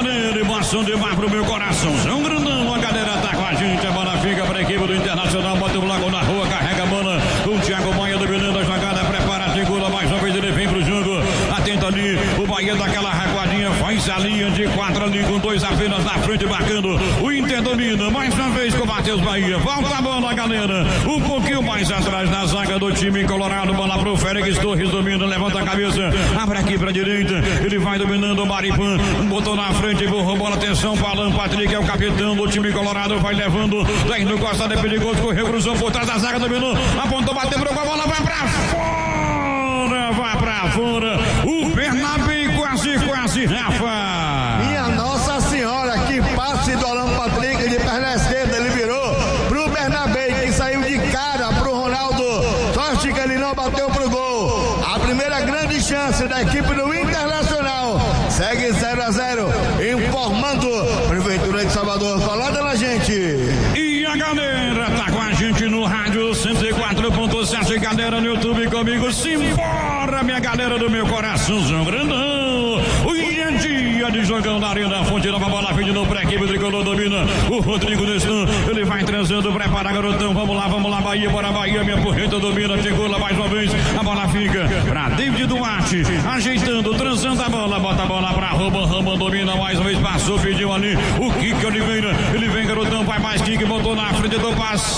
galera, emoção demais pro meu coração. São grandão, a galera tá com a gente. A bola fica pra equipe do Internacional. Bota o Lago na rua, carrega a bola. O Thiago Maia dominando a jogada. Prepara, segura mais uma vez. Ele vem pro jogo. Atento ali. O Bahia daquela recuadinha. Faz a linha de 4 ali com 2 apenas na frente, marcando. O Inter domina mais uma vez com o Matheus Bahia. Volta a bola, galera. Um pouquinho mais atrás na zaga do time colorado. Bola pro Félix Torres, domina, levanta a cabeça. Abre aqui pra direita. Ele vai dominando o Maripan. Botou na frente, empurrou bola. Atenção, Alan Patrick é o capitão do time colorado. Vai levando. Tá indo Costa, é perigoso. Correu, cruzou por trás da zaga, dominou. Apontou, bateu, brocou a bola. Vai pra fora. Vai pra fora. O Bernabé quase, Rafa. Minha Nossa Senhora, que passe do Alan Patrick de perna esquerda. Ele virou pro Bernabé, que saiu de cara pro Ronaldo. Sorte que ele não bateu pro gol. A primeira grande chance da equipe do Internacional. Segue 0-0, informando Prefeitura de Salvador, colada na gente. E a galera tá com a gente no rádio 104.7, galera no YouTube comigo. Simbora, minha galera do meu coraçãozão grandão. Dia de jogão na Arena Fonte Nova, bola pedindo pra equipe tricolor, domina o Rodrigo Nestor, ele vai transando, prepara garotão, vamos lá, Bahia, bora Bahia, minha porreta domina, chegou lá mais uma vez, a bola fica pra David Duarte, ajeitando, transando a bola, bota a bola pra Rama, domina mais uma vez, passou, pediu ali, o Kike Oliveira, ele vem garotão, vai mais Kike, botou na frente do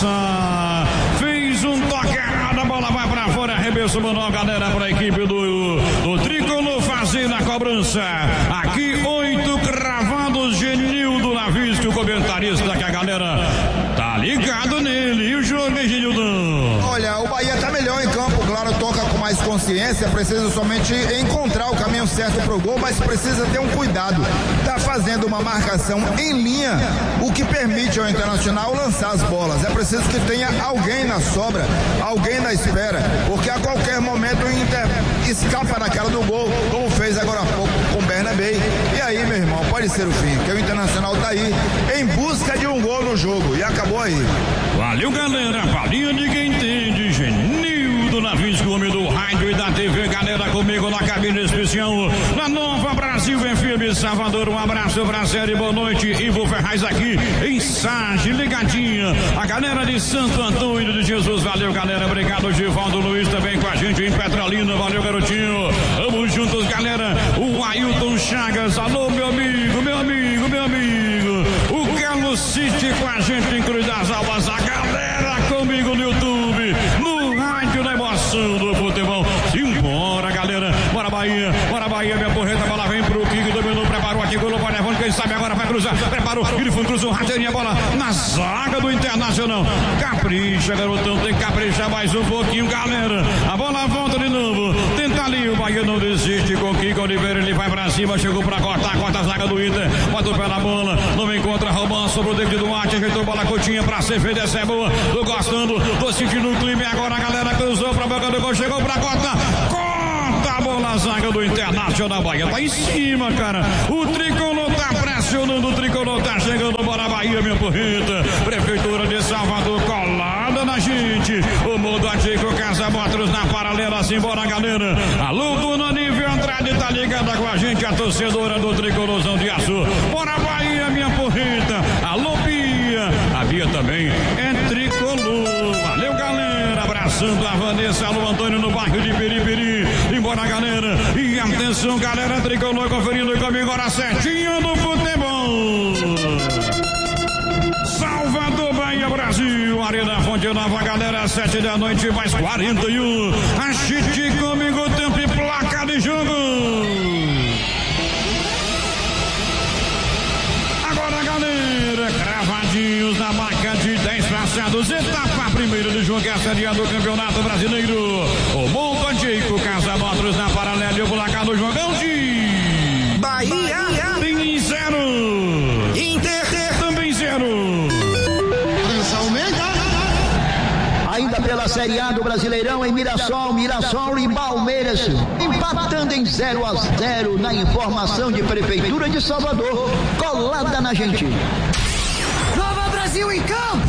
passa, fez um toque errado, a bola vai pra fora, arremesso manual, galera, pra equipe do tricolor fazer na cobrança, aqui 8 cravados, Genildo Navisco, o comentarista que a galera tá ligado nele. E o jogo, hein, Genildo? Olha, o Bahia tá melhor em campo, claro, toca com mais consciência, precisa somente encontrar o caminho certo pro gol, mas precisa ter um cuidado. Tá fazendo uma marcação em linha, o que permite ao Internacional lançar as bolas. É preciso que tenha alguém na sobra, alguém na espera, porque a qualquer momento o Inter escapa na cara do gol, como fez agora há pouco com o Bernabé. E aí, meu irmão, pode ser o fim, porque o Internacional tá aí em busca de um gol no jogo, e acabou aí. Valeu, galera, valia de quem entende, Genildo Navisco, homem do rádio e da TV, galera comigo na cabine especial, na Nova Brasil FM Salvador, um abraço pra série, boa noite, Ivo Ferraz aqui em Sage, ligadinha, a galera de Santo Antônio de Jesus, valeu, galera, obrigado, Givaldo Luiz também com a gente em Petrolina, valeu, garotinho, vamos juntos, galera, o Ailton Chagas, alô, meu amigo, o Carlos City com a gente em Cruz das Almas, a galera comigo no YouTube, no rádio da emoção do futebol. Simbora, galera, bora Bahia, minha porreta, bola vem pro Kiko, dominou, preparou aqui, golou, vai levando, quem sabe agora vai cruzar, preparou, ele foi, cruzou, rasteirinha, bola na zaga do Internacional, capricha, garotão, tem que caprichar mais um pouquinho, galera, a bola volta de novo, tenta ali, o Bahia não desiste com o Kiko Oliveira, ele vai pra cima, chegou pra cortar, corta a zaga do Inter, bota o pé na bola, não encontra, roubando sobre o David Duarte, ajeitou bola curtinha pra ser feita, essa é boa, tô gostando, tô sentindo o clima, e agora a galera cruzou pra boca do gol, chegou pra corta a bola, a zaga do Internacional, Bahia tá em cima, cara, o tricolor tá pressionando, o tricolor tá chegando, bora Bahia, minha porreta, Prefeitura de Salvador, colada na gente, o mundo antigo, Casa Motors na paralela, simbora, galera, alô, dona Nívia Andrade tá ligada com a gente, a torcedora do Tricolorzão de Açu, bora Bahia, minha porreta, alô, Bia, a Bia também é tricolor, valeu, galera, abraçando a Vanessa, alô, Antônio no bairro de Periperi, embora, galera, e atenção, galera, tricolor conferindo comigo, agora certinho do futebol, Salvador, Bahia, Brasil, Arena Fonte Nova, galera, 7 da noite, mais 41, achite comigo, tempo e placa de jogo. Agora, galera, cravadinhos na marca de 10 passados, etapa primeira do jogo, essa é do Campeonato Brasileiro, o Monte Antigo, Casa Motors na paralela, e o placar do jogão de Bahia tem 0, Inter também 0. Ainda pela Série A do Brasileirão, em Mirassol e Palmeiras, empatando em 0-0 na informação de Prefeitura de Salvador, colada na gente. Nova Brasil em campo!